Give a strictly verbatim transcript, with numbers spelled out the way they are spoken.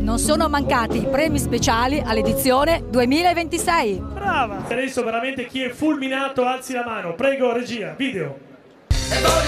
non sono mancati premi speciali all'edizione duemilaventisei. Brava! Adesso veramente chi è fulminato alzi la mano. Prego regia, video.